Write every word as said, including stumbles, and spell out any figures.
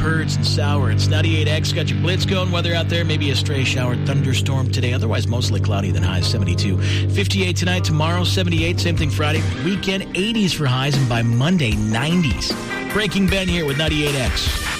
Purds and sour. It's ninety-eight X. Got your blitz going. Weather out there. Maybe a stray shower thunderstorm today. Otherwise, mostly cloudy, then highs seventy-two. fifty-eight tonight. Tomorrow, seventy-eight. Same thing Friday. Weekend, eighties for highs. And by Monday, nineties. Breaking Ben here with ninety-eight X.